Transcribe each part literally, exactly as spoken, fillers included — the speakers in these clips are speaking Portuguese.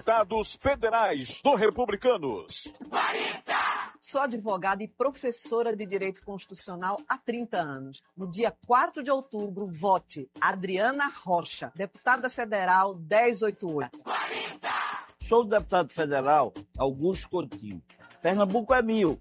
deputados federais do Republicanos. quarenta! Sou advogada e professora de Direito Constitucional há trinta anos. No dia quatro de outubro, vote Adriana Rocha, deputada federal dez oitenta e oito. quarenta! Sou o deputado federal Augusto Coutinho. Pernambuco é mil.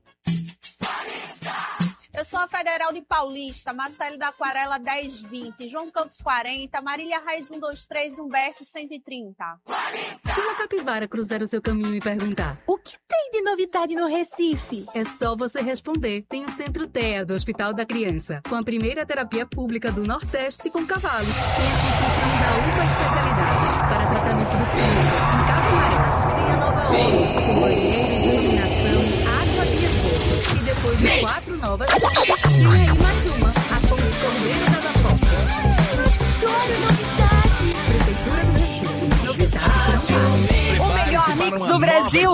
Eu sou a federal de Paulista, Marcelo da Aquarela dez vinte, João Campos quarenta, Marília Raiz um dois três, Humberto cento e trinta. quarenta! Se uma capivara cruzar o seu caminho e perguntar: o que tem de novidade no Recife? É só você responder. Tem o Centro T E A do Hospital da Criança, com a primeira terapia pública do Nordeste com cavalos. Tem a construção da UPA Especialidades para tratamento do câncer em Casa Amarela. Tem a nova obra com banheiros, iluminação, água e esgoto. E depois de quatro novas, tem aí mais uma, a Ponte Cordeiro da Zapoca. Adoro novidades! Prefeitura do Recife. Novidade! O melhor mix do Brasil!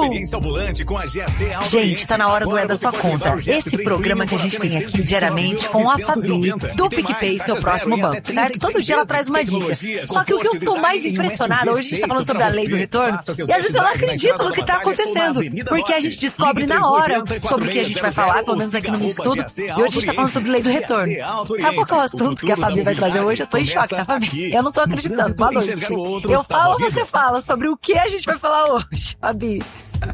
Gente, tá na hora do É da Sua Conta. Esse programa que a gente tem aqui diariamente com a Fabi, do PicPay, seu próximo banco, certo? Todo dia ela traz uma dica. Só que o que eu tô mais impressionada, hoje a gente tá falando sobre a lei do retorno, e às vezes eu não acredito no que tá acontecendo, porque a gente descobre na hora sobre o que a gente vai falar, pelo menos aqui no Mix Tudo, e hoje a gente tá falando sobre lei do retorno. Sabe qual que é o assunto que a Fabi vai trazer hoje? Eu tô em choque, tá, Fabi? Eu não tô acreditando. Boa noite. Eu falo ou você fala sobre o que a gente vai falar hoje, Fabi?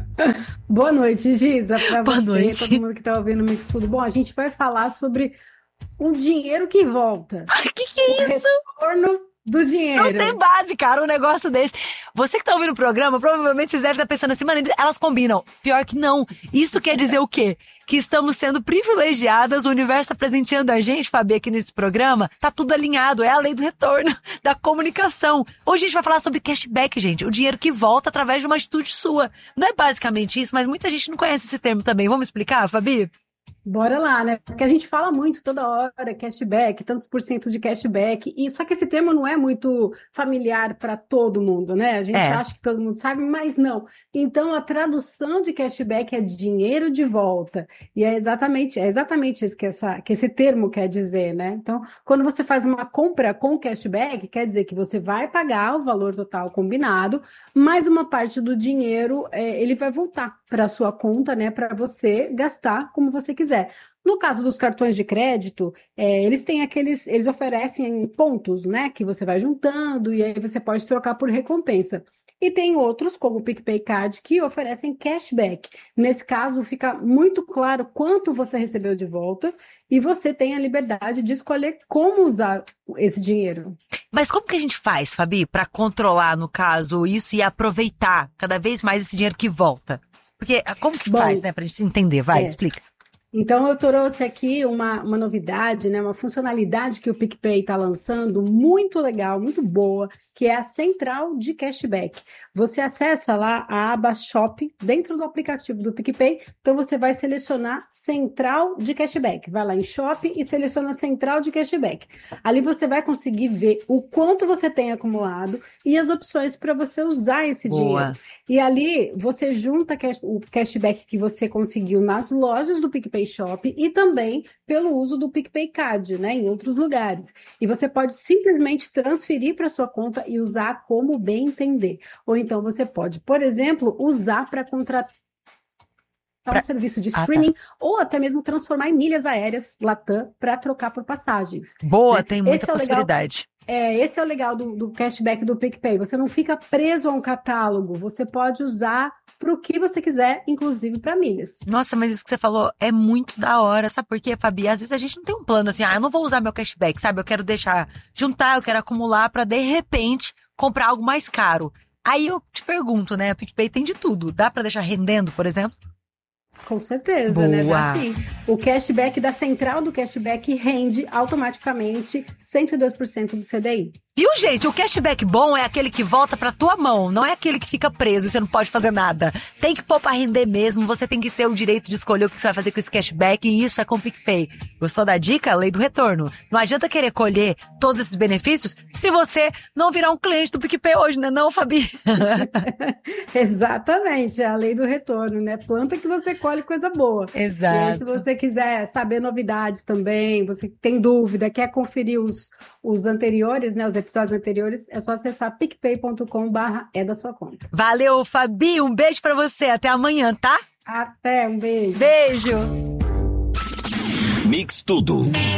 Boa noite, Giza, pra Boa você, noite. todo mundo que tá ouvindo o Mix Tudo. Bom, a gente vai falar sobre um dinheiro que volta. Ai, que que é isso? O retorno do dinheiro. Não tem base, cara, um negócio desse. Você que tá ouvindo o programa, provavelmente vocês devem estar pensando assim, mano, elas combinam. Pior que não. Isso quer dizer o quê? Que estamos sendo privilegiadas, o universo tá presenteando a gente, Fabi, aqui nesse programa. Tá tudo alinhado, é a lei do retorno, da comunicação. Hoje a gente vai falar sobre cashback, gente. O dinheiro que volta através de uma atitude sua. Não é basicamente isso, mas muita gente não conhece esse termo também. Vamos explicar, Fabi? Bora lá, né? Porque a gente fala muito toda hora, cashback, tantos por cento de cashback, e só que esse termo não é muito familiar para todo mundo, né? A gente É. acha que todo mundo sabe, mas não. Então, a tradução de cashback é dinheiro de volta, e é exatamente, é exatamente isso que, essa, que esse termo quer dizer, né? Então, quando você faz uma compra com cashback, quer dizer que você vai pagar o valor total combinado, mais uma parte do dinheiro, é, ele vai voltar para a sua conta, né? Para você gastar como você quiser. No caso dos cartões de crédito, é, eles têm aqueles, eles oferecem pontos, né, que você vai juntando e aí você pode trocar por recompensa. E tem outros, como o PicPay Card, que oferecem cashback. Nesse caso, fica muito claro quanto você recebeu de volta e você tem a liberdade de escolher como usar esse dinheiro. Mas como que a gente faz, Fabi, para controlar, no caso, isso e aproveitar cada vez mais esse dinheiro que volta? Porque como que Bom, faz, né, pra gente entender? Vai, é. explica. Então, eu trouxe aqui uma, uma novidade, né, uma funcionalidade que o PicPay está lançando, muito legal, muito boa, que é a central de cashback. Você acessa lá a aba Shop dentro do aplicativo do PicPay, então você vai selecionar central de cashback. Vai lá em Shop e seleciona central de cashback. Ali você vai conseguir ver o quanto você tem acumulado e as opções para você usar esse Boa. dinheiro. E ali você junta cash- o cashback que você conseguiu nas lojas do PicPay Shop e também pelo uso do PicPay Card, né, em outros lugares. E você pode simplesmente transferir para sua conta e usar como bem entender. Ou então você pode, por exemplo, usar para contratar Pra- um serviço de Ah, tá. streaming ou até mesmo transformar em milhas aéreas Latam para trocar por passagens. Boa, né? tem muita Esse é o legal. possibilidade. É, esse é o legal do, do cashback do PicPay. Você não fica preso a um catálogo. Você pode usar para o que você quiser, inclusive para milhas. Nossa, mas isso que você falou é muito da hora. Sabe por quê, Fabi? Às vezes a gente não tem um plano assim, ah, eu não vou usar meu cashback, sabe? Eu quero deixar, juntar, eu quero acumular para de repente comprar algo mais caro. Aí eu te pergunto, né? O PicPay tem de tudo. Dá para deixar rendendo, por exemplo? Com certeza, né? Boa. Dá sim. O cashback da central do cashback rende automaticamente cento e dois por cento do C D I. Viu, gente? O cashback bom é aquele que volta pra tua mão, não é aquele que fica preso e você não pode fazer nada. Tem que pôr pra render mesmo, você tem que ter o direito de escolher o que você vai fazer com esse cashback e isso é com o PicPay. Gostou da dica? Lei do retorno. Não adianta querer colher todos esses benefícios se você não virar um cliente do PicPay hoje, né não, Fabi? Exatamente, é a lei do retorno, né? Planta que você colhe coisa boa. E aí, se Exato. você quiser saber novidades também, você tem dúvida, quer conferir os, os anteriores, né, os episódios episódios anteriores, é só acessar picpay.com barra é da sua conta. Valeu, Fabi. Um beijo pra você. Até amanhã, tá? Até, um beijo. Beijo. Mix Tudo.